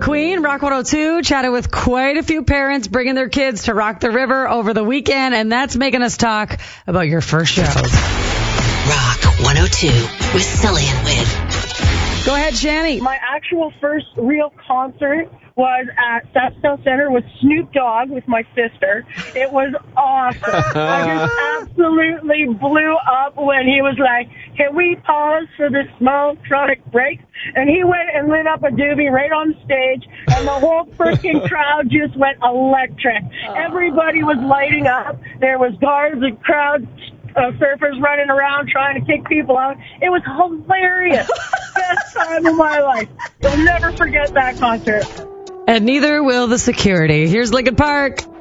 Queen, Rock 102, chatted with quite a few parents bringing their kids to Rock the River over the weekend, and that's making us talk about your first shows. Rock 102 with Sully and Win. Go ahead, Shani. My actual first real concert was at Stepstow Center with Snoop Dogg with my sister. It was awesome. I just absolutely blew up when he was like, can we pause for this small tronic break? And he went and lit up a doobie right on stage, and the whole freaking crowd just went electric. Everybody was lighting up. There was guards and crowd surfers running around trying to kick people out. It was hilarious. Best time of my life. You'll never forget that concert. And neither will the security. Here's Lincoln Park.